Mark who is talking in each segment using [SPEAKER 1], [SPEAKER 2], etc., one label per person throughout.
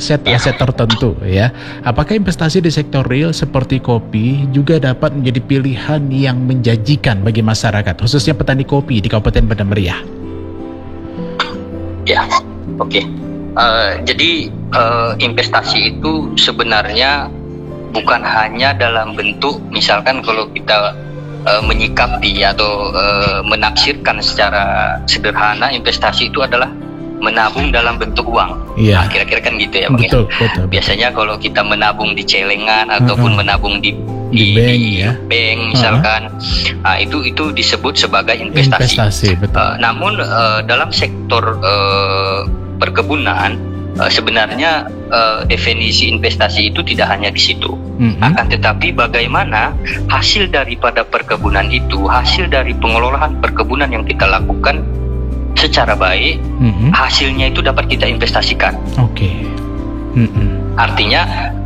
[SPEAKER 1] aset-aset tertentu ya. Apakah investasi di sektor real seperti kopi juga dapat menjadi pilihan yang menjanjikan bagi masyarakat, khususnya petani kopi di Kabupaten Banda Meriah?
[SPEAKER 2] Ya, oke. Jadi investasi itu sebenarnya bukan hanya dalam bentuk, misalkan kalau kita menyikapi atau menafsirkan secara sederhana, investasi itu adalah menabung dalam bentuk uang.
[SPEAKER 1] Iya.
[SPEAKER 2] Nah, kira-kira kan gitu ya, Bang.
[SPEAKER 1] Betul.
[SPEAKER 2] Biasanya kalau kita menabung di celengan ataupun menabung di bank misalkan, itu disebut sebagai investasi.
[SPEAKER 1] Betul.
[SPEAKER 2] Namun dalam sektor perkebunan, sebenarnya definisi investasi itu tidak hanya di situ. Akan tetapi bagaimana hasil daripada perkebunan itu, hasil dari pengelolaan perkebunan yang kita lakukan secara baik, hasilnya itu dapat kita investasikan.
[SPEAKER 1] Oke.
[SPEAKER 2] Artinya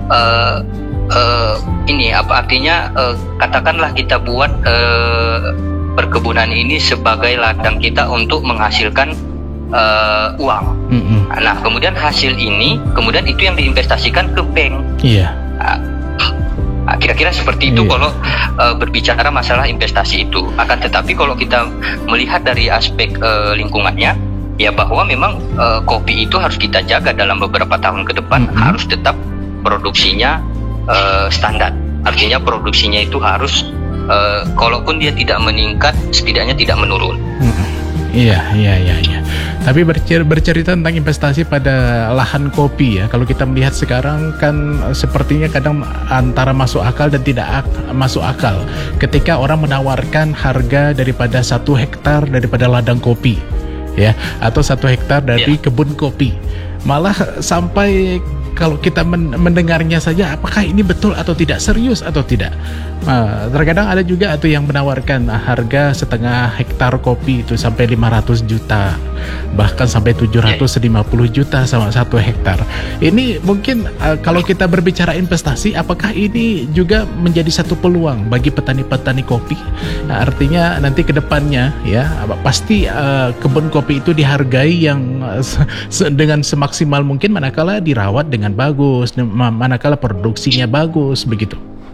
[SPEAKER 2] katakanlah kita buat perkebunan ini sebagai ladang kita untuk menghasilkan uang. Nah, kemudian hasil ini, kemudian itu yang diinvestasikan ke bank.
[SPEAKER 1] Iya.
[SPEAKER 2] Kira-kira seperti itu kalau berbicara masalah investasi itu. Akan tetapi kalau kita melihat dari aspek lingkungannya, ya bahwa memang kopi itu harus kita jaga dalam beberapa tahun ke depan, harus tetap produksinya standar. Artinya produksinya itu harus, kalaupun dia tidak meningkat, setidaknya tidak menurun.
[SPEAKER 1] Iya. Tapi bercerita tentang investasi pada lahan kopi ya. Kalau kita melihat sekarang kan sepertinya kadang antara masuk akal dan tidak masuk akal ketika orang menawarkan harga daripada 1 hektar daripada ladang kopi ya, atau 1 hektar dari kebun kopi. Malah sampai kalau kita mendengarnya saja, apakah ini betul atau tidak, serius atau tidak. Terkadang ada juga atau yang menawarkan harga setengah hektar kopi itu sampai 500 juta, bahkan sampai 750 juta sama 1 hektar. Ini mungkin kalau kita berbicara investasi, apakah ini juga menjadi satu peluang bagi petani-petani kopi? Artinya nanti ke depannya ya, pasti kebun kopi itu dihargai yang dengan semaksimal mungkin manakala dirawat dengan bagus, manakala produksinya bagus, begitu.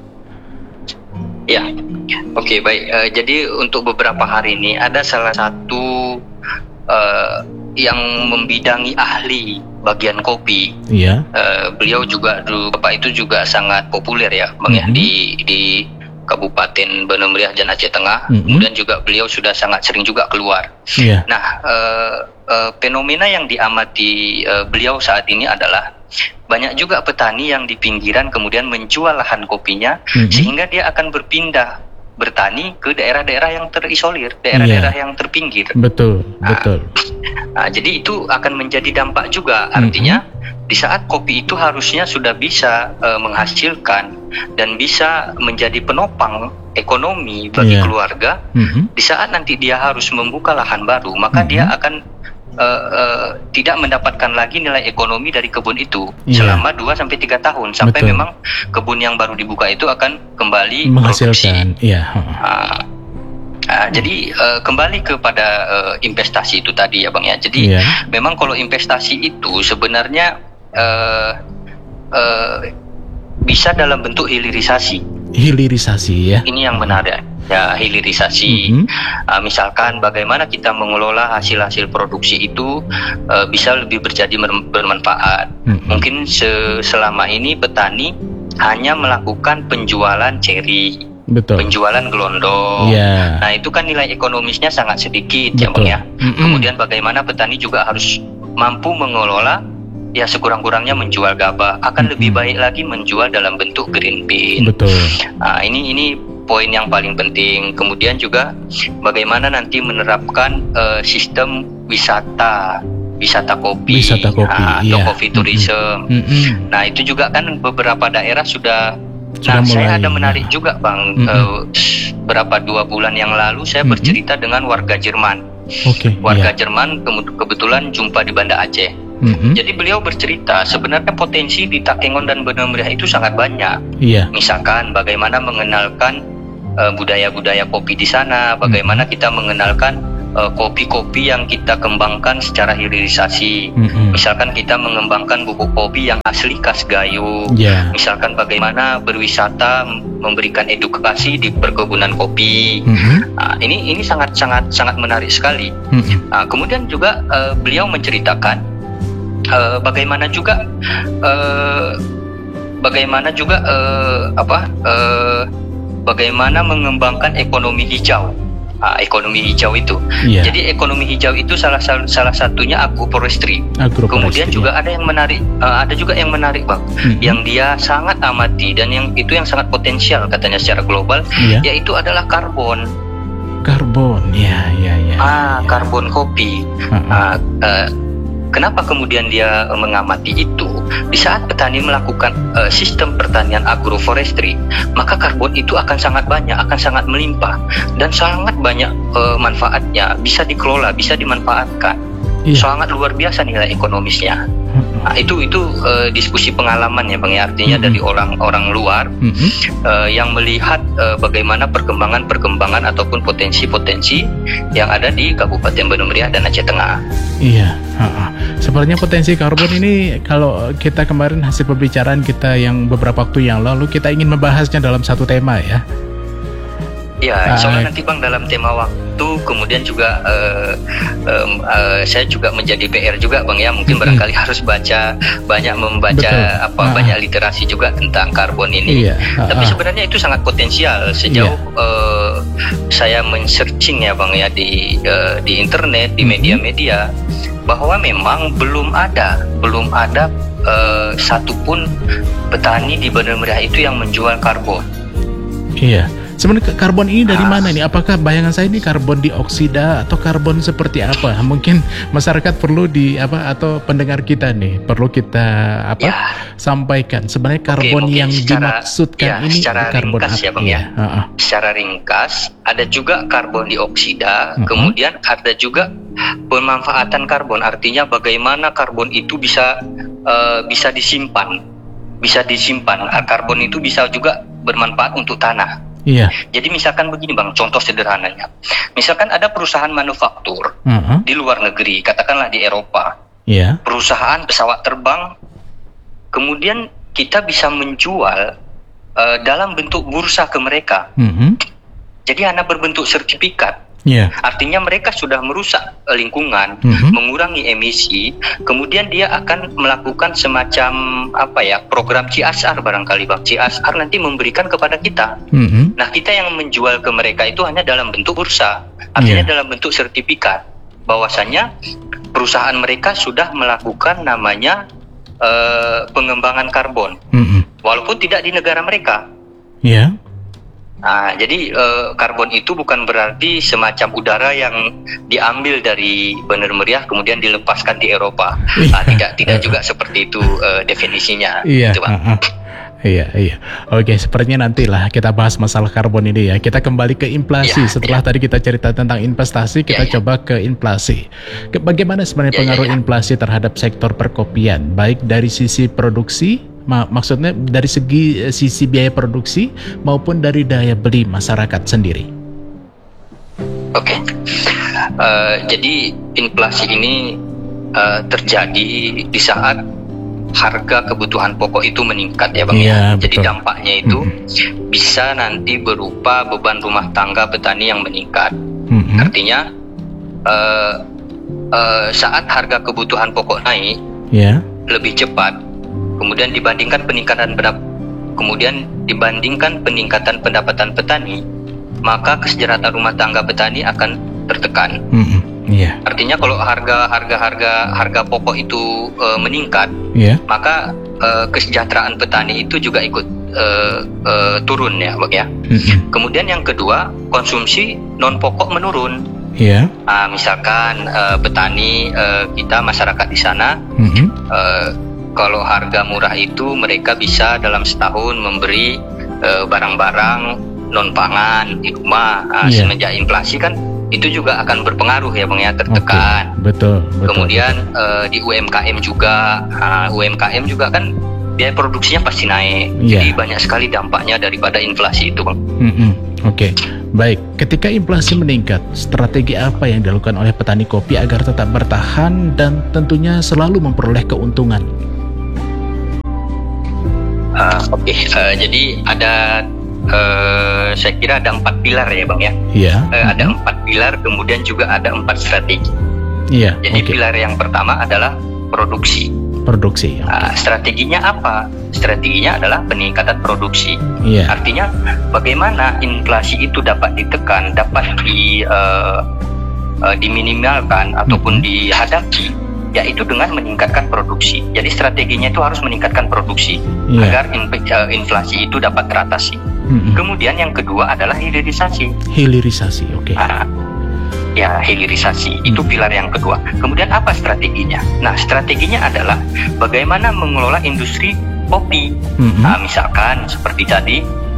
[SPEAKER 2] Ya, oke, baik. Jadi untuk beberapa hari ini ada salah satu yang membidangi ahli bagian kopi.
[SPEAKER 1] Iya.
[SPEAKER 2] Beliau juga Bapak itu juga sangat populer ya, Bang ya, di Kabupaten Banda Meriah dan Aceh Tengah. Kemudian juga beliau sudah sangat sering juga keluar.
[SPEAKER 1] Iya.
[SPEAKER 2] Nah, fenomena yang diamati beliau saat ini adalah banyak juga petani yang di pinggiran kemudian menjual lahan kopinya, sehingga dia akan berpindah bertani ke daerah-daerah yang terisolir, daerah-daerah yang terpinggir.
[SPEAKER 1] Betul.
[SPEAKER 2] Jadi itu akan menjadi dampak juga. Artinya di saat kopi itu harusnya sudah bisa menghasilkan dan bisa menjadi penopang ekonomi bagi keluarga, di saat nanti dia harus membuka lahan baru, maka dia akan tidak mendapatkan lagi nilai ekonomi dari kebun itu selama 2-3 tahun sampai memang kebun yang baru dibuka itu akan kembali
[SPEAKER 1] menghasilkan.
[SPEAKER 2] Jadi kembali kepada investasi itu tadi ya, Bang ya. Jadi memang kalau investasi itu sebenarnya bisa dalam bentuk hilirisasi ya. Ini yang menarik ya, hilirisasi. Misalkan bagaimana kita mengelola hasil-hasil produksi itu bisa lebih bermanfaat. Mungkin selama ini petani hanya melakukan penjualan ceri, penjualan gelondong. Nah itu kan nilai ekonomisnya sangat sedikit ya, Bang ya. Kemudian bagaimana petani juga harus mampu mengelola, ya sekurang-kurangnya menjual gabah, akan lebih baik lagi menjual dalam bentuk green bean. Ini poin yang paling penting. Kemudian juga bagaimana nanti menerapkan sistem wisata kopi, atau coffee tourism. Nah itu juga kan beberapa daerah sudah mulai. Saya ada menarik juga, Bang. Berapa 2 bulan yang lalu saya bercerita dengan warga Jerman. Jerman kebetulan jumpa di Banda Aceh. Jadi beliau bercerita sebenarnya potensi di Takengon dan Banda Meriah itu sangat banyak. Misalkan bagaimana mengenalkan budaya-budaya kopi di sana, bagaimana kita mengenalkan kopi-kopi yang kita kembangkan secara hilirisasi. Misalkan kita mengembangkan bubuk kopi yang asli khas Gayo. Misalkan bagaimana berwisata, memberikan edukasi di perkebunan kopi. Ini sangat menarik sekali. Kemudian juga beliau menceritakan bagaimana juga bagaimana mengembangkan ekonomi hijau. Ekonomi hijau itu. Jadi ekonomi hijau itu salah satunya agroforestry. Kemudian juga ada yang menarik, Bang, yang dia sangat amati dan yang sangat potensial katanya secara global, yaitu adalah karbon.
[SPEAKER 1] Karbon,
[SPEAKER 2] karbon kopi. Kenapa kemudian dia mengamati itu? Di saat petani melakukan sistem pertanian agroforestry, maka karbon itu akan sangat banyak, akan sangat melimpah, dan sangat banyak manfaatnya, bisa dikelola, bisa dimanfaatkan. Sangat luar biasa nilai ekonomisnya. Itu diskusi pengalaman ya Bang, ya, artinya dari orang luar yang melihat bagaimana perkembangan ataupun potensi-potensi yang ada di Kabupaten Bandung Meriah dan Aceh Tengah.
[SPEAKER 1] Iya, sebenarnya potensi karbon ini, kalau kita kemarin hasil pembicaraan kita yang beberapa waktu yang lalu, kita ingin membahasnya dalam satu tema ya.
[SPEAKER 2] Ya, soalnya nanti Bang dalam tema waktu, kemudian juga saya juga menjadi PR juga Bang ya, mungkin barangkali harus banyak membaca banyak literasi juga tentang karbon ini. Tapi sebenarnya itu sangat potensial sejauh saya men-searching ya Bang ya di internet, di media-media, bahwa memang belum ada satupun petani di Bandung Meriah itu yang menjual karbon.
[SPEAKER 1] Iya. Sebenarnya karbon ini dari mana nih? Apakah bayangan saya ini karbon dioksida atau karbon seperti apa? Mungkin masyarakat perlu atau pendengar kita nih perlu kita sampaikan. Sebenarnya karbon yang dimaksudkan ini karbon apa?
[SPEAKER 2] Ya, Bang, ya. Secara ringkas, ada juga karbon dioksida, kemudian ada juga pemanfaatan karbon. Artinya bagaimana karbon itu bisa disimpan. Karbon itu bisa juga bermanfaat untuk tanah. Jadi misalkan begini Bang, contoh sederhananya. Misalkan ada perusahaan manufaktur di luar negeri, katakanlah di Eropa. Perusahaan pesawat terbang, kemudian kita bisa menjual dalam bentuk bursa ke mereka. Jadi hanya berbentuk sertifikat. Artinya mereka sudah merusak lingkungan, mengurangi emisi, kemudian dia akan melakukan semacam program CSR barangkali Bang. CSR nanti memberikan kepada kita. Nah, kita yang menjual ke mereka itu hanya dalam bentuk bursa, artinya dalam bentuk sertifikat bahwasanya perusahaan mereka sudah melakukan namanya pengembangan karbon, walaupun tidak di negara mereka. Jadi karbon itu bukan berarti semacam udara yang diambil dari Bandung Meriah kemudian dilepaskan di Eropa. Tidak juga seperti itu definisinya.
[SPEAKER 1] Iya. Oke, sepertinya nantilah kita bahas masalah karbon ini ya. Kita kembali ke inflasi. Setelah tadi kita cerita tentang investasi, kita coba ke inflasi. Bagaimana sebenarnya pengaruh inflasi terhadap sektor perkopian, baik dari sisi produksi, maksudnya dari sisi biaya produksi maupun dari daya beli masyarakat sendiri?
[SPEAKER 2] Oke. Jadi inflasi ini terjadi di saat harga kebutuhan pokok itu meningkat ya Bang ya. Jadi dampaknya itu bisa nanti berupa beban rumah tangga petani yang meningkat. Artinya saat harga kebutuhan pokok naik lebih cepat, kemudian dibandingkan peningkatan pendapatan petani, maka kesejahteraan rumah tangga petani akan tertekan. Artinya kalau harga pokok itu meningkat, maka kesejahteraan petani itu juga ikut turun ya Bang ya. Kemudian yang kedua, konsumsi non pokok menurun. Misalkan petani kita, masyarakat di sana, kalau harga murah itu mereka bisa dalam setahun memberi barang-barang non pangan di rumah. Semenjak inflasi kan itu juga akan berpengaruh ya Bang ya, tertekan.
[SPEAKER 1] Betul.
[SPEAKER 2] Kemudian di UMKM juga, UMKM juga kan biaya produksinya pasti naik. Jadi banyak sekali dampaknya daripada inflasi itu Bang.
[SPEAKER 1] Baik, ketika inflasi meningkat, strategi apa yang dilakukan oleh petani kopi agar tetap bertahan dan tentunya selalu memperoleh keuntungan?
[SPEAKER 2] Jadi ada saya kira ada 4 pilar ya Bang ya.
[SPEAKER 1] Iya.
[SPEAKER 2] Ada 4 pilar, kemudian juga ada 4 strategi.
[SPEAKER 1] Iya.
[SPEAKER 2] Jadi pilar yang pertama adalah produksi. Strateginya apa? Strateginya adalah peningkatan produksi.
[SPEAKER 1] Iya.
[SPEAKER 2] Artinya bagaimana inflasi itu dapat ditekan, dapat diminimalkan ataupun dihadapi, yaitu dengan meningkatkan produksi. Jadi strateginya itu harus meningkatkan produksi agar inflasi itu dapat teratasi. Kemudian yang kedua adalah hilirisasi.
[SPEAKER 1] Oke.
[SPEAKER 2] Hilirisasi itu pilar yang kedua. Kemudian apa strateginya? Nah, strateginya adalah bagaimana mengelola industri kopi. Misalkan seperti tadi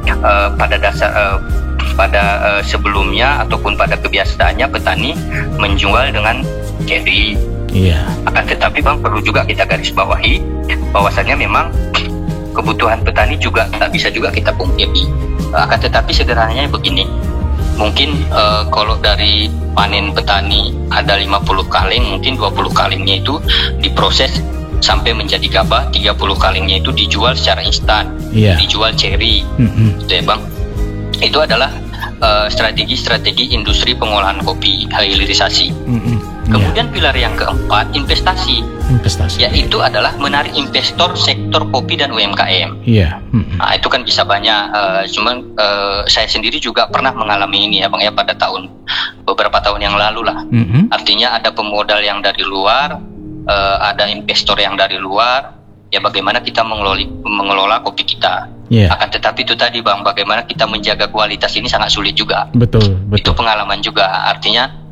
[SPEAKER 2] pada sebelumnya ataupun pada kebiasaannya petani menjual dengan carry. Akan tetapi Bang, perlu juga kita garis bawahi bahwasannya memang kebutuhan petani juga tak bisa juga kita pungkiri. Akan tetapi sederhananya begini, mungkin kalau dari panen petani ada 50 kaleng, mungkin 20 kalengnya itu diproses sampai menjadi gabah, 30 kalengnya itu dijual secara instan, dijual cherry, gitu ya Bang. Itu adalah strategi industri pengolahan kopi, hilirisasi. Kemudian pilar yang keempat, investasi. Yaitu adalah menarik investor sektor kopi dan UMKM. Nah, itu kan bisa banyak. Cuman saya sendiri juga pernah mengalami ini ya Bang ya, pada beberapa tahun yang lalu lah. Artinya ada pemodal yang dari luar, ada investor yang dari luar. Ya bagaimana kita mengelola kopi kita. Akan tetapi itu tadi Bang, bagaimana kita menjaga kualitas ini sangat sulit juga.
[SPEAKER 1] Betul.
[SPEAKER 2] Itu pengalaman juga. Artinya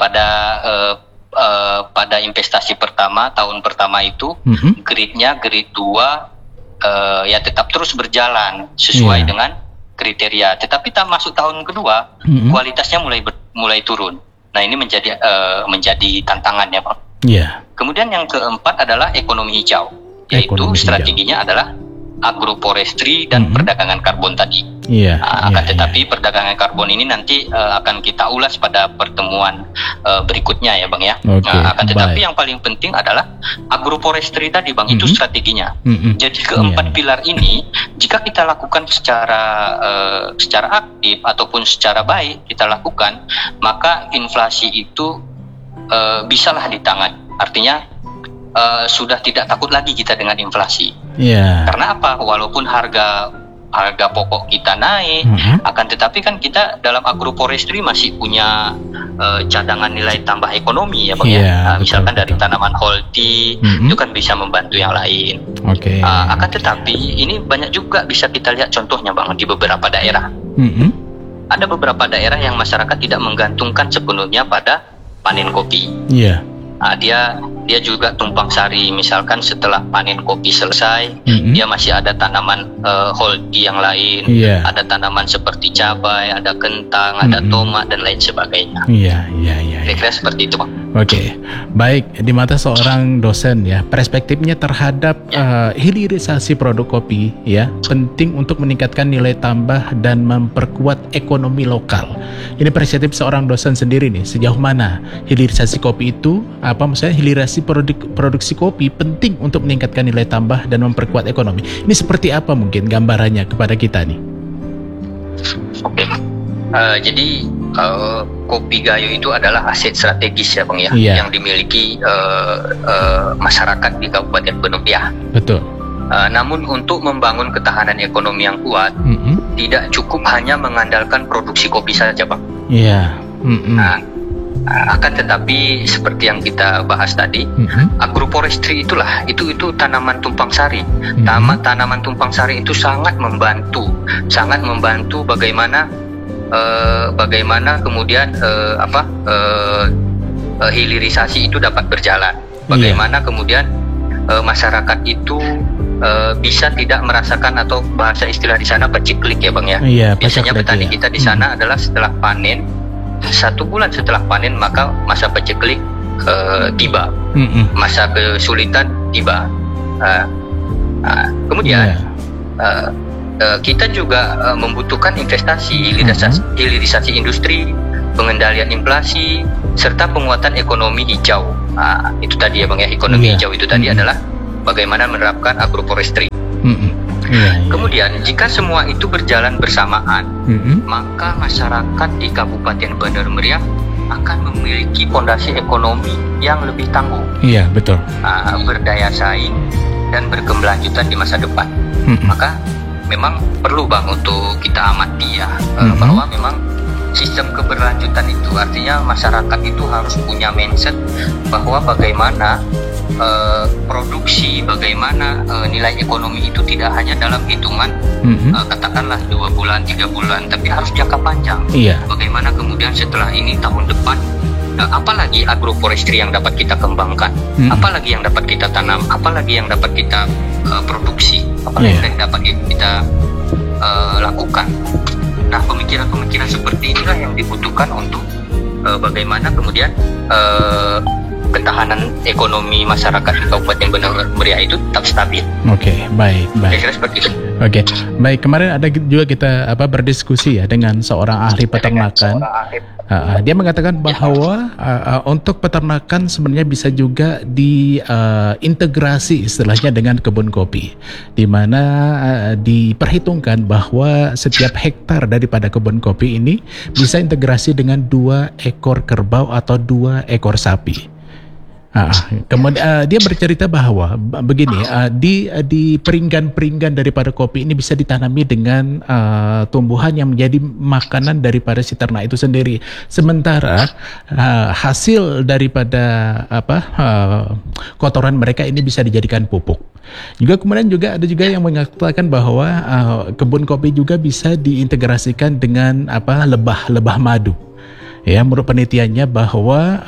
[SPEAKER 2] pada investasi pertama, tahun pertama itu grade-nya grade 2 ya tetap terus berjalan sesuai dengan kriteria. Tetapi masuk tahun kedua kualitasnya mulai turun. Nah, ini menjadi tantangan ya Bang. Kemudian yang keempat adalah ekonomi hijau, yaitu strateginya adalah agroforestry dan perdagangan karbon tadi. Tetapi perdagangan karbon ini nanti akan kita ulas pada pertemuan berikutnya ya Bang ya. Tetapi yang paling penting adalah agroforestry tadi Bang, itu strateginya. Jadi keempat pilar ini jika kita lakukan secara aktif ataupun secara baik kita lakukan, maka inflasi itu bisalah ditangani. Artinya sudah tidak takut lagi kita dengan inflasi. Karena apa? Walaupun harga pokok kita naik, akan tetapi kan kita dalam agroforestry masih punya cadangan nilai tambah ekonomi ya Bang misalkan dari tanaman holti itu kan bisa membantu yang lain. Akan tetapi ini banyak juga bisa kita lihat contohnya Bang di beberapa daerah. Ada beberapa daerah yang masyarakat tidak menggantungkan sepenuhnya pada panen kopi. Dia juga tumpang sari, misalkan setelah panen kopi selesai, dia masih ada tanaman holdi yang lain, ada tanaman seperti cabai, ada kentang, ada tomat dan lain sebagainya. Kira-kira seperti itu Bang.
[SPEAKER 1] Baik, di mata seorang dosen ya, perspektifnya terhadap hilirisasi produk kopi ya, penting untuk meningkatkan nilai tambah dan memperkuat ekonomi lokal. Ini perspektif seorang dosen sendiri nih, sejauh mana hilirisasi kopi itu, hilirisasi produksi kopi penting untuk meningkatkan nilai tambah dan memperkuat ekonomi. Ini seperti apa mungkin gambarannya kepada kita nih?
[SPEAKER 2] Jadi kopi Gayo itu adalah aset strategis ya Bang ya, yang dimiliki masyarakat di Kabupaten Penumpia.
[SPEAKER 1] Betul.
[SPEAKER 2] Namun untuk membangun ketahanan ekonomi yang kuat, tidak cukup hanya mengandalkan produksi kopi saja Bang. Akan tetapi seperti yang kita bahas tadi, agroforestry itu tanaman tumpang sari. Tanaman tumpang sari itu sangat membantu bagaimana kemudian hilirisasi itu dapat berjalan. Bagaimana kemudian masyarakat itu bisa tidak merasakan, atau bahasa istilah di sana paceklik ya Bang ya. Biasanya petani kita di sana adalah setelah panen, 1 bulan setelah panen maka masa paceklik tiba, masa kesulitan tiba. Kemudian kita juga membutuhkan investasi, hilirisasi industri, pengendalian inflasi, serta penguatan ekonomi hijau. Itu tadi ya Bang ya, ekonomi hijau itu tadi adalah bagaimana menerapkan agroforestry. Kemudian jika semua itu berjalan bersamaan, maka masyarakat di Kabupaten Bandar Meriah akan memiliki fondasi ekonomi yang lebih tangguh.
[SPEAKER 1] Iya, betul.
[SPEAKER 2] Berdaya saing dan berkelanjutan di masa depan. Maka memang perlu Bang untuk kita amati ya, bahwa memang sistem keberlanjutan itu artinya masyarakat itu harus punya mindset bahwa bagaimana produksi, bagaimana nilai ekonomi itu tidak hanya dalam hitungan katakanlah 2 bulan, 3 bulan, tapi harus jangka panjang. Bagaimana kemudian setelah ini tahun depan, apalagi agroforestry yang dapat kita kembangkan, apalagi yang dapat kita tanam, apalagi yang dapat kita produksi, apalagi yang dapat kita lakukan. Nah, pemikiran-pemikiran seperti inilah yang dibutuhkan untuk bagaimana kemudian ketahanan ekonomi masyarakat di Kabupaten Bandar Meriah itu tetap stabil.
[SPEAKER 1] Oke, baik.
[SPEAKER 2] Kira-kira seperti itu.
[SPEAKER 1] Oke, baik. Kemarin ada juga kita berdiskusi ya dengan seorang ahli peternakan. Dia mengatakan bahwa untuk peternakan sebenarnya bisa juga diintegrasi istilahnya dengan kebun kopi, di mana diperhitungkan bahwa setiap hektar daripada kebun kopi ini bisa integrasi dengan 2 ekor kerbau atau 2 ekor sapi. Kemudian dia bercerita bahwa begini, di peringgan-peringgan daripada kopi ini bisa ditanami dengan tumbuhan yang menjadi makanan daripada si ternak itu sendiri. Sementara hasil daripada kotoran mereka ini bisa dijadikan pupuk. Juga kemudian ada juga yang mengatakan bahwa kebun kopi juga bisa diintegrasikan dengan lebah madu. Ya, menurut penelitiannya bahwa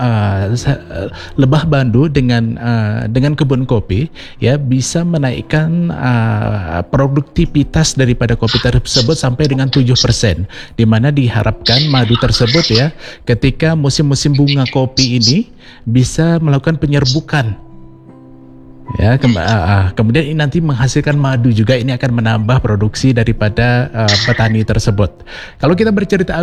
[SPEAKER 1] lebah bandu dengan kebun kopi ya bisa menaikkan produktivitas daripada kopi tersebut sampai dengan 7%, di mana diharapkan madu tersebut ya ketika musim-musim bunga kopi ini bisa melakukan penyerbukan. Ya, kemudian ini nanti menghasilkan madu juga, ini akan menambah produksi daripada petani tersebut. Kalau kita bercerita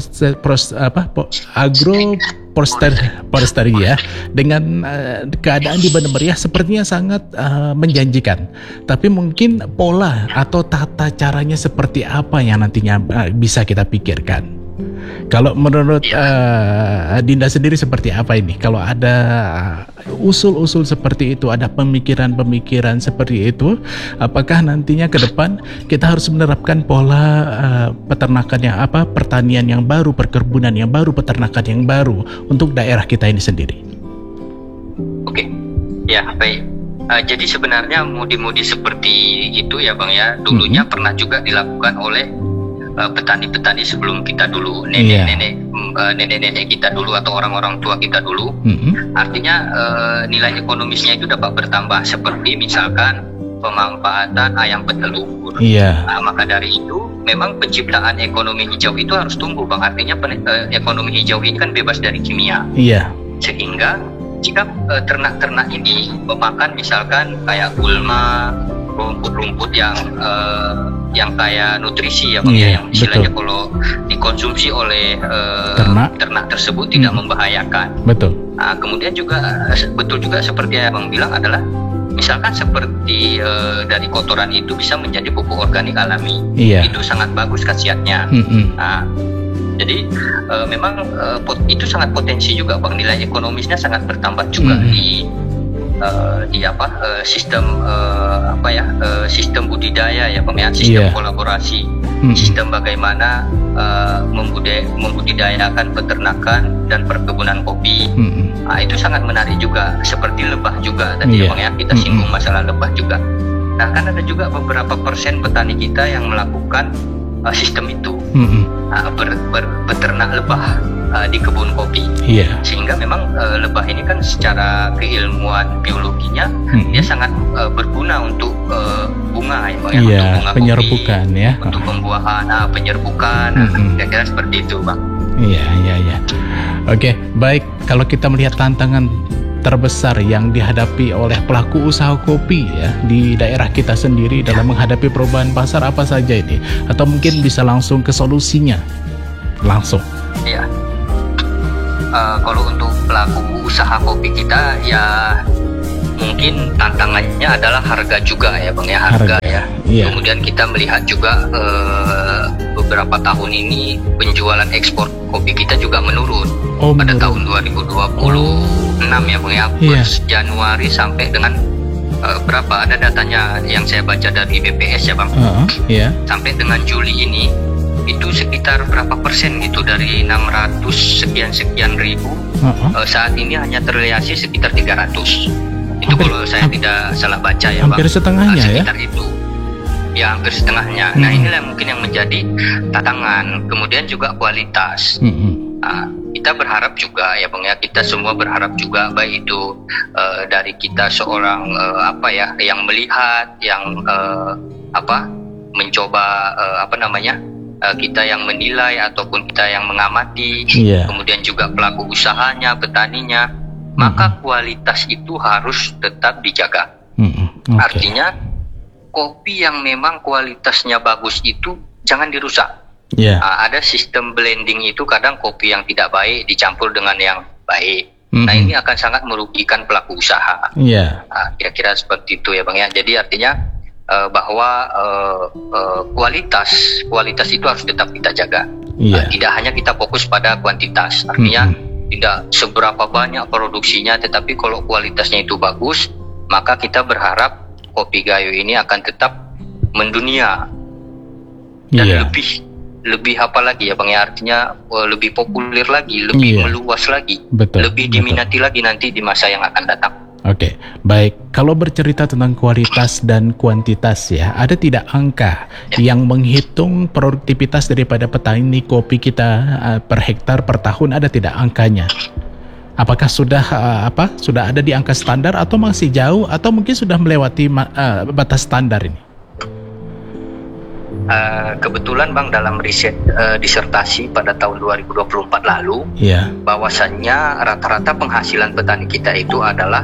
[SPEAKER 1] agroforestry ya, dengan keadaan di Bandar Meriah sepertinya sangat menjanjikan. Tapi mungkin pola atau tata caranya seperti apa yang nantinya bisa kita pikirkan. Kalau menurut Dinda sendiri seperti apa ini? Kalau ada usul-usul seperti itu, ada pemikiran-pemikiran seperti itu, apakah nantinya ke depan kita harus menerapkan pola peternakan yang pertanian yang baru, perkebunan yang baru, peternakan yang baru untuk daerah kita ini sendiri?
[SPEAKER 2] Oke, ya baik. Jadi sebenarnya mudi-mudi seperti itu ya Bang ya, dulunya pernah juga dilakukan oleh petani-petani sebelum kita dulu, nenek-nenek kita dulu atau orang-orang tua kita dulu. Artinya nilai ekonomisnya itu dapat bertambah, seperti misalkan pemanfaatan ayam petelur. Maka dari itu memang penciptaan ekonomi hijau itu harus tumbuh Bang. Artinya ekonomi hijau ini kan bebas dari kimia. Sehingga jika ternak-ternak ini memakan misalkan kayak gulma, rumput-rumput yang kayak nutrisi ya Bang, yang istilahnya kalau dikonsumsi oleh ternak tersebut tidak membahayakan. Kemudian juga betul juga seperti yang Bang bilang adalah misalkan seperti dari kotoran itu bisa menjadi pupuk organik alami. Itu sangat bagus khasiatnya. Jadi memang itu sangat potensi juga Bang, nilai ekonomisnya sangat bertambah juga di sistem budidaya ya Bang ya, sistem kolaborasi, sistem bagaimana membudidayakan peternakan dan perkebunan kopi. Itu sangat menarik juga, seperti lebah juga tadi ya Bang ya, kita singgung masalah lebah juga. Nah, kan ada juga beberapa persen petani kita yang melakukan sistem itu, beternak lebah di kebun kopi. Sehingga memang lebah ini kan secara keilmuan biologinya dia sangat berguna untuk bunga ya Bang, untuk bunga
[SPEAKER 1] penyerbukan kopi, ya,
[SPEAKER 2] untuk pembuahan, penyerbukan, kira-kira seperti itu Bang.
[SPEAKER 1] Oke, baik. Kalau kita melihat tantangan terbesar yang dihadapi oleh pelaku usaha kopi ya di daerah kita sendiri dalam menghadapi perubahan pasar apa saja ini? Atau mungkin bisa langsung ke solusinya langsung?
[SPEAKER 2] Ya, kalau untuk pelaku usaha kopi kita ya mungkin tantangannya adalah harga juga ya Bang ya, harga ya. Iya. Kemudian kita melihat juga beberapa tahun ini penjualan ekspor kopi kita juga menurun. Pada tahun 2026 ya Bang ya, Januari sampai dengan berapa, ada datanya yang saya baca dari BPS ya Bang. Sampai dengan Juli ini itu sekitar berapa persen gitu, dari 600 sekian ribu saat ini hanya terrealisasi sekitar 300. Itu kalau saya tidak salah baca ya
[SPEAKER 1] hampir
[SPEAKER 2] Bang,
[SPEAKER 1] setengahnya
[SPEAKER 2] sekitar itu ya, hampir setengahnya. Nah inilah mungkin yang menjadi tantangan. Kemudian juga kualitas. Kita berharap juga ya Bang ya, kita semua berharap juga, baik itu dari kita seorang yang melihat, yang mencoba kita yang menilai ataupun kita yang mengamati, kemudian juga pelaku usahanya, petaninya, maka kualitas itu harus tetap dijaga. Artinya kopi yang memang kualitasnya bagus itu jangan dirusak. Ada sistem blending itu, kadang kopi yang tidak baik dicampur dengan yang baik. Nah ini akan sangat merugikan pelaku usaha. Kira-kira seperti itu ya Bang ya. Jadi artinya bahwa kualitas itu harus tetap kita jaga. Tidak hanya kita fokus pada kuantitas. Artinya tidak seberapa banyak produksinya, tetapi kalau kualitasnya itu bagus, maka kita berharap kopi Gayo ini akan tetap mendunia dan lebih apa lagi ya Bang ya, artinya lebih populer lagi, lebih meluas lagi, lebih diminati lagi nanti di masa yang akan datang.
[SPEAKER 1] Oke, baik. Kalau bercerita tentang kualitas dan kuantitas ya, ada tidak angka yang menghitung produktivitas daripada petani kopi kita per hektar per tahun, ada tidak angkanya? Apakah sudah sudah ada di angka standar atau masih jauh, atau mungkin sudah melewati batas standar ini?
[SPEAKER 2] Kebetulan Bang, dalam riset disertasi pada tahun 2024 lalu, bahwasannya rata-rata penghasilan petani kita itu adalah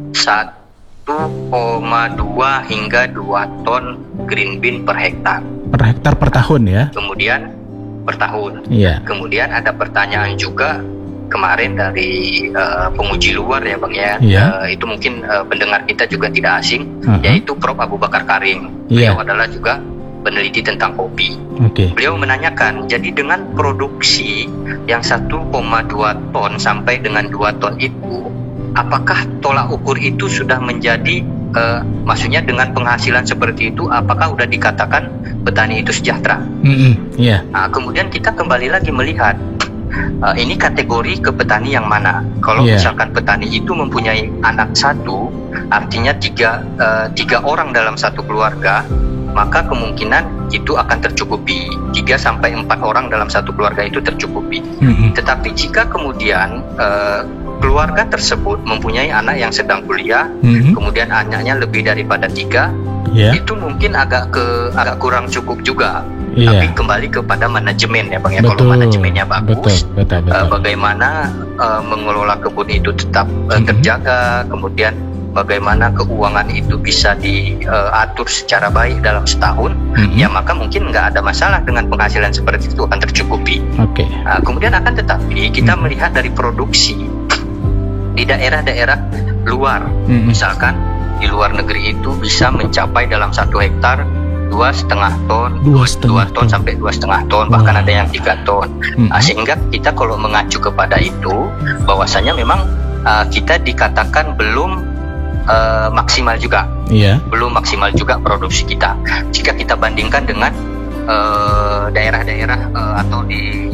[SPEAKER 2] 1,2 hingga 2 ton green bean per hektar.
[SPEAKER 1] Per hektar per tahun ya?
[SPEAKER 2] Kemudian per tahun. Kemudian ada pertanyaan juga kemarin dari penguji luar ya Bang ya. Itu mungkin pendengar kita juga tidak asing, yaitu Prof. Abu Bakar Karim. Beliau adalah juga peneliti tentang kopi. Beliau menanyakan, jadi dengan produksi yang 1,2 ton sampai dengan 2 ton itu, apakah tolak ukur itu sudah menjadi maksudnya dengan penghasilan seperti itu, apakah sudah dikatakan petani itu sejahtera? Kemudian kita kembali lagi melihat ini kategori ke petani yang mana. Kalau misalkan petani itu mempunyai anak satu, artinya tiga orang dalam satu keluarga, maka kemungkinan itu akan tercukupi. 3-4 orang dalam satu keluarga itu tercukupi. Tetapi jika kemudian keluarga tersebut mempunyai anak yang sedang kuliah, kemudian anaknya lebih daripada 3, itu mungkin agak kurang cukup juga. Tapi kembali kepada manajemen ya Bang ya. Kalau manajemennya bagus, bagaimana mengelola kebun itu tetap terjaga, kemudian bagaimana keuangan itu bisa diatur secara baik dalam setahun, ya maka mungkin nggak ada masalah dengan penghasilan seperti itu, akan tercukupi. Kemudian akan tetapi kita melihat dari produksi di daerah-daerah luar, misalkan di luar negeri itu bisa mencapai dalam 1 hektar 2,5 ton, 2 ton sampai 2,5 ton, bahkan ada yang 3 ton. Sehingga kita kalau mengacu kepada itu, bahwasanya memang kita dikatakan belum maksimal juga, belum maksimal juga produksi kita. Jika kita bandingkan dengan daerah-daerah atau di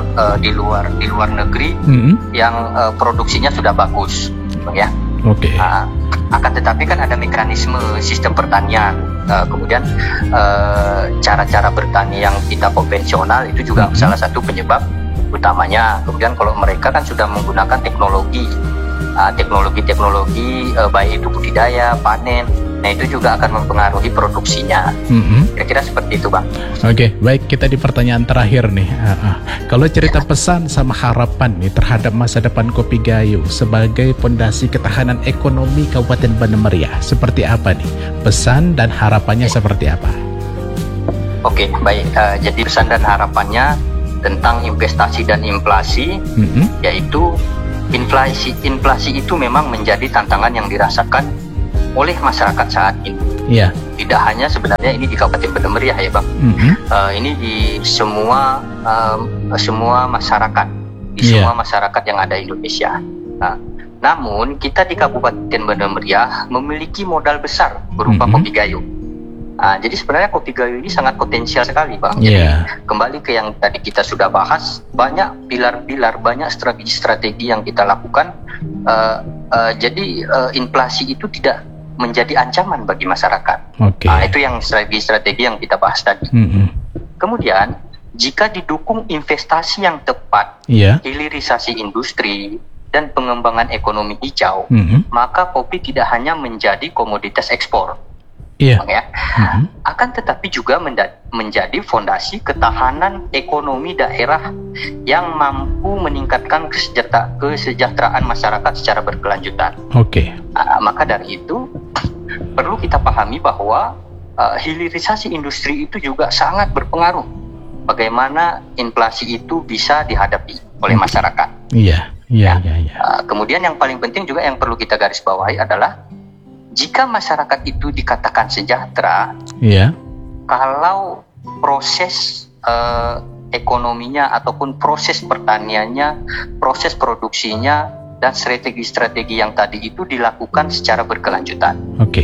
[SPEAKER 2] luar negeri yang produksinya sudah bagus, ya. Akan tetapi kan ada mekanisme sistem pertanian, kemudian cara-cara bertani yang kita konvensional itu juga salah satu penyebab utamanya. Kemudian kalau mereka kan sudah menggunakan teknologi baik itu budidaya, panen, Nah itu juga akan mempengaruhi produksinya. Kira-kira seperti itu, Bang.
[SPEAKER 1] Oke, baik, kita di pertanyaan terakhir nih. Kalau cerita pesan sama harapan nih terhadap masa depan Kopi Gayo sebagai fondasi ketahanan ekonomi Kabupaten Bandar Meriah, seperti apa nih? Pesan dan harapannya seperti apa?
[SPEAKER 2] Oke, baik. Jadi pesan dan harapannya tentang investasi dan inflasi, yaitu inflasi itu memang menjadi tantangan yang dirasakan oleh masyarakat saat ini.
[SPEAKER 1] Iya.
[SPEAKER 2] Tidak hanya sebenarnya ini di Kabupaten Bandar Meriah ya, Bang. Ini di semua masyarakat, semua masyarakat yang ada di Indonesia. Namun kita di Kabupaten Bandar Meriah memiliki modal besar berupa Kopi Gayo. Jadi sebenarnya Kopi Gayo ini sangat potensial sekali, Bang. Jadi kembali ke yang tadi kita sudah bahas, banyak pilar-pilar, banyak strategi-strategi yang kita lakukan. Jadi inflasi itu tidak menjadi ancaman bagi masyarakat. Itu yang strategi-strategi yang kita bahas tadi. Kemudian jika didukung investasi yang tepat, hilirisasi industri dan pengembangan ekonomi hijau, maka kopi tidak hanya menjadi komoditas ekspor, akan tetapi juga menjadi fondasi ketahanan ekonomi daerah yang mampu meningkatkan kesejahteraan masyarakat secara berkelanjutan. Maka dari itu perlu kita pahami bahwa hilirisasi industri itu juga sangat berpengaruh bagaimana inflasi itu bisa dihadapi oleh masyarakat. Kemudian yang paling penting juga yang perlu kita garis bawahi adalah jika masyarakat itu dikatakan sejahtera, kalau proses ekonominya ataupun proses pertaniannya, proses produksinya, dan strategi-strategi yang tadi itu dilakukan secara berkelanjutan.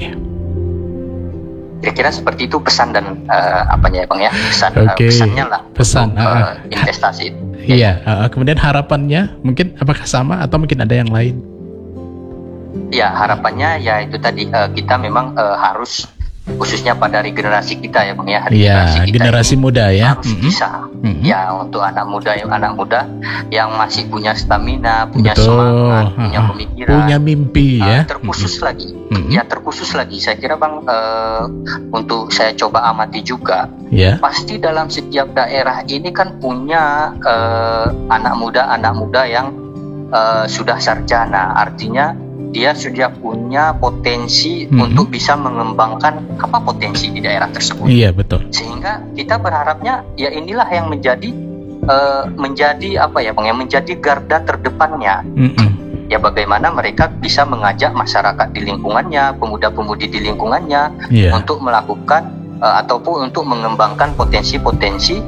[SPEAKER 2] Kira-kira seperti itu pesan dan apanya ya, Bang ya? Pesannya lah.
[SPEAKER 1] Pesan
[SPEAKER 2] investasi itu.
[SPEAKER 1] Kemudian harapannya mungkin apakah sama atau mungkin ada yang lain?
[SPEAKER 2] Ya, harapannya ya itu tadi kita memang harus khususnya pada regenerasi kita ya, Bang ya.
[SPEAKER 1] Generasi muda ya.
[SPEAKER 2] Harus bisa. Ya, untuk anak muda yang masih punya stamina, punya semangat, punya pemikiran,
[SPEAKER 1] punya mimpi
[SPEAKER 2] terkhusus lagi. Ya, terkhusus lagi. Saya kira, Bang, untuk saya coba amati juga. Pasti dalam setiap daerah ini kan punya anak muda yang sudah sarjana, artinya dia sudah punya potensi untuk bisa mengembangkan apa potensi di daerah tersebut.
[SPEAKER 1] Betul.
[SPEAKER 2] Sehingga kita berharapnya ya inilah yang menjadi apa ya, Bang, yang menjadi garda terdepannya. Ya, bagaimana mereka bisa mengajak masyarakat di lingkungannya, pemuda-pemudi di lingkungannya untuk melakukan ataupun untuk mengembangkan potensi-potensi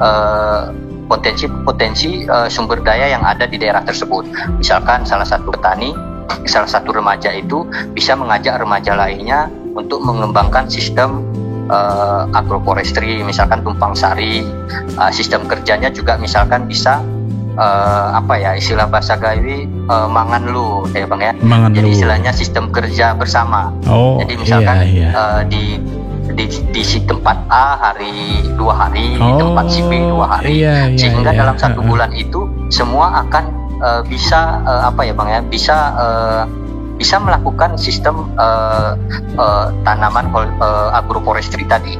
[SPEAKER 2] sumber daya yang ada di daerah tersebut. Misalkan salah satu remaja itu bisa mengajak remaja lainnya untuk mengembangkan sistem agroforestry, misalkan tumpang sari. Sistem kerjanya juga misalkan bisa istilah bahasa Gawi mangan lu ya, Bang ya. Jadi istilahnya sistem kerja bersama. Jadi misalkan di si tempat A hari 2 hari, di tempat si B 2 hari, sehingga dalam 1 bulan itu semua akan bisa Bang ya, bisa melakukan sistem tanaman agroforestry tadi.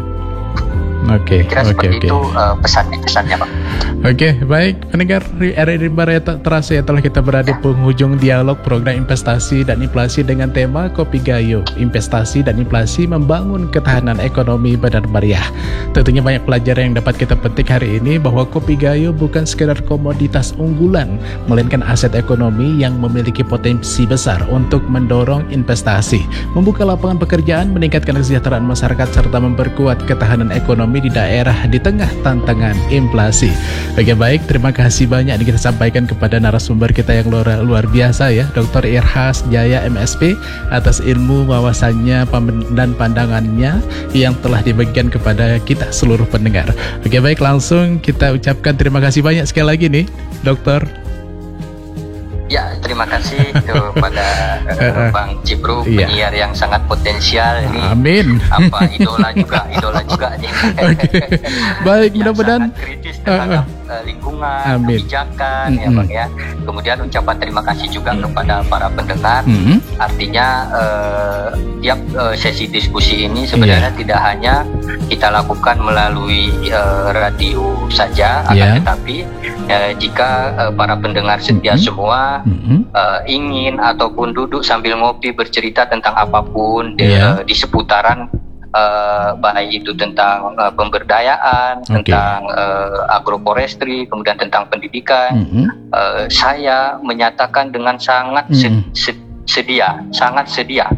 [SPEAKER 2] Kira seperti itu pesannya, Bang.
[SPEAKER 1] Baik pendengar RRI Rimba terasa ya telah kita berada di penghujung dialog program investasi dan inflasi dengan tema Kopi Gayo, investasi dan inflasi membangun ketahanan ekonomi Bandar Meriah. Tentunya banyak pelajaran yang dapat kita petik hari ini bahwa Kopi Gayo bukan sekedar komoditas unggulan, melainkan aset ekonomi yang memiliki potensi besar untuk mendorong investasi, membuka lapangan pekerjaan, meningkatkan kesejahteraan masyarakat, serta memperkuat ketahanan ekonomi di daerah di tengah tantangan inflasi. Baik, terima kasih banyak yang kita sampaikan kepada narasumber kita yang luar biasa ya, Dr. Irhas Jaya MSP, atas ilmu, wawasannya, dan pandangannya yang telah dibagikan kepada kita seluruh pendengar. Baik, langsung kita ucapkan terima kasih banyak sekali lagi nih, Dokter.
[SPEAKER 2] Ya, terima kasih kepada Bang Cipru, penyiar yang sangat potensial ini.
[SPEAKER 1] Amin.
[SPEAKER 2] Idola juga nih.
[SPEAKER 1] Baik, mudah-mudahan
[SPEAKER 2] lingkungan,
[SPEAKER 1] Amin.
[SPEAKER 2] kebijakan, ya Bang ya. Kemudian ucapan terima kasih juga kepada para pendengar. Artinya tiap sesi diskusi ini sebenarnya tidak hanya kita lakukan melalui radio saja, akan tetapi jika para pendengar setia semua ingin ataupun duduk sambil ngopi bercerita tentang apapun di seputaran baik itu tentang pemberdayaan, tentang agroforestry, kemudian tentang pendidikan, saya menyatakan dengan sangat sedia. Sangat sedia.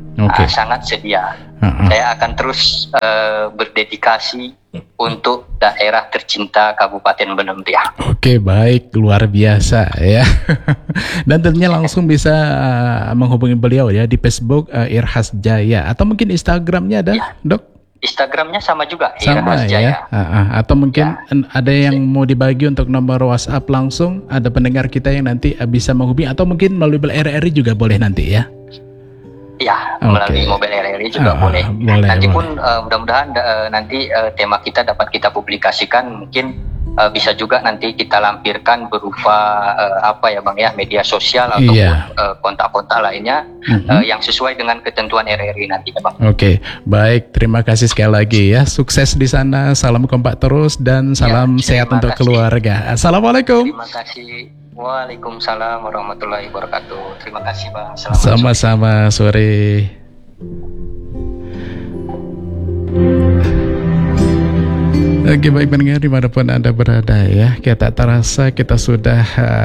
[SPEAKER 2] Saya akan terus berdedikasi untuk daerah tercinta Kabupaten Benem Meriah.
[SPEAKER 1] Oke, baik, luar biasa ya. Dan tentunya langsung bisa menghubungi beliau ya di Facebook Irhas Jaya, atau mungkin Instagramnya ada, Dok?
[SPEAKER 2] Instagramnya sama juga,
[SPEAKER 1] sama
[SPEAKER 2] Irhas Jaya.
[SPEAKER 1] Atau mungkin ada yang mau dibagi untuk nomor WhatsApp langsung, ada pendengar kita yang nanti bisa menghubungi, atau mungkin melalui RRI juga boleh nanti ya.
[SPEAKER 2] Ya, melalui mobil RRI juga boleh. Nanti pun mudah-mudahan nanti tema kita dapat kita publikasikan, mungkin bisa juga nanti kita lampirkan berupa apa ya Bang ya, media sosial ataupun kontak-kontak lainnya yang sesuai dengan ketentuan RRI nanti ya Bang.
[SPEAKER 1] Oke, baik, terima kasih sekali lagi ya. Sukses di sana, salam kompak terus dan salam sehat untuk keluarga. Assalamualaikum.
[SPEAKER 2] Terima kasih. Waalaikumsalam warahmatullahi wabarakatuh. Terima kasih Bang.
[SPEAKER 1] Sama-sama, sore. Oke, baik pendengar dimanapun Anda berada ya, kita terasa kita sudah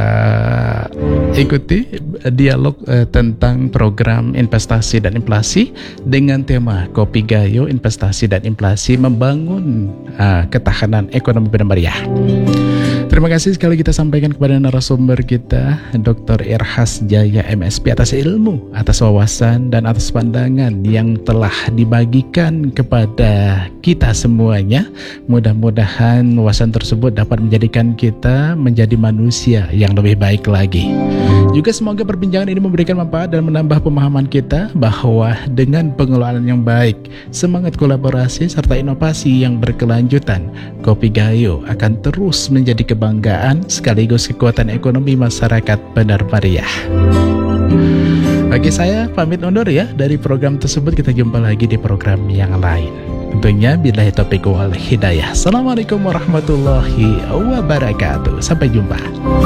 [SPEAKER 1] ikuti dialog tentang program investasi dan inflasi dengan tema Kopi Gayo Investasi dan Inflasi Membangun Ketahanan Ekonomi Benem Meriah. Terima kasih sekali kita sampaikan kepada narasumber kita Dr. Irhas Jaya MSP atas ilmu, atas wawasan dan atas pandangan yang telah dibagikan kepada kita semuanya. Mudah-mudahan wawasan tersebut dapat menjadikan kita menjadi manusia yang lebih baik lagi. Juga semoga perbincangan ini memberikan manfaat dan menambah pemahaman kita bahwa dengan pengelolaan yang baik, semangat kolaborasi serta inovasi yang berkelanjutan, Kopi Gayo akan terus menjadi kebanggaan sekaligus kekuatan ekonomi masyarakat Bener Meriah. Bagi saya pamit undur ya dari program tersebut. Kita jumpa lagi di program yang lain. Tentunya billahi taufiq wal hidayah. Assalamualaikum warahmatullahi wabarakatuh. Sampai jumpa.